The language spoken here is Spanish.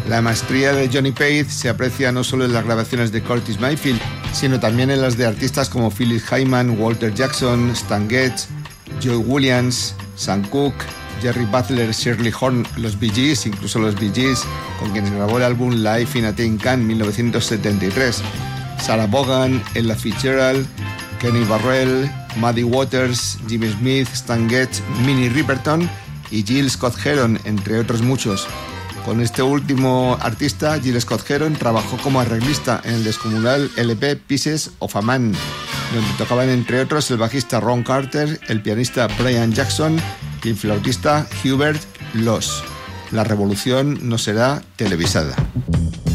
La maestría de Johnny Page se aprecia no solo en las grabaciones de Curtis Mayfield, sino también en las de artistas como Phyllis Hyman, Walter Jackson, Stan Getz, Joe Williams, Sam Cooke, Jerry Butler, Shirley Horn, los Bee Gees, incluso los Bee Gees, con quienes grabó el álbum Live in a Tin Can 1973, Sarah Vaughan, Ella Fitzgerald, Kenny Burrell, Muddy Waters, Jimmy Smith, Stan Getz, Minnie Riperton y Jill Scott-Heron, entre otros muchos. Con este último artista, Jill Scott-Heron trabajó como arreglista en el descomunal LP Pieces of a Man, donde tocaban entre otros el bajista Ron Carter, el pianista Brian Jackson y el flautista Hubert Laws. La revolución no será televisada.